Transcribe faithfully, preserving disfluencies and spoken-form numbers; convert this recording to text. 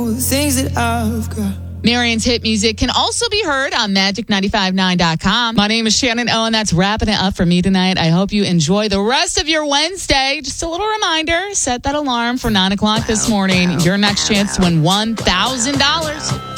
things that I've got. Marion's hit music can also be heard on magic nine five nine dot com. My name is Shannon Owen. That's wrapping it up for me tonight. I hope you enjoy the rest of your Wednesday. Just a little reminder, set that alarm for nine o'clock this morning. Your next chance to win one thousand dollars.